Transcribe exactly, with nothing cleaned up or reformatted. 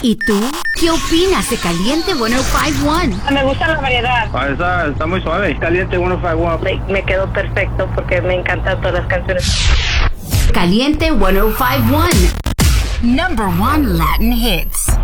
¿Y tú? ¿Qué opinas de Caliente ciento cincuenta y uno? Me gusta la variedad. Ah, está, está muy suave. Caliente ciento cincuenta y uno. Me, me quedó perfecto porque me encantan todas las canciones. Caliente ciento cincuenta y uno. Number one Latin hits.